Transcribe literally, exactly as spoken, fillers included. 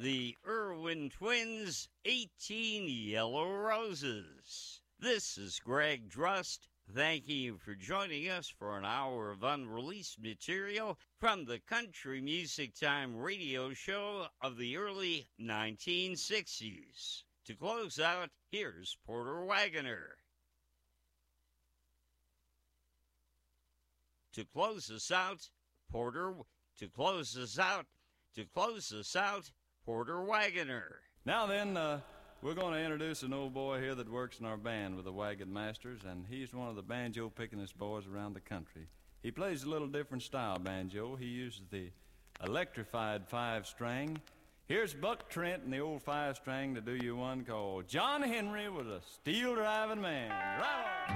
the Irwin Twins, eighteen Yellow Roses. This is Greg Drust, thanking you for joining us for an hour of unreleased material from the Country Music Time radio show of the early nineteen sixties. To close out, here's Porter Wagoner. To close us out, Porter, to close us out, to close us out, Porter Wagoner. Now then, uh, we're going to introduce an old boy here that works in our band with the Wagon Masters, and he's one of the banjo-pickingest boys around the country. He plays a little different style banjo. He uses the electrified five-string. Here's Buck Trent and the old five-string to do you one called John Henry Was a Steel Driving Man. Right on!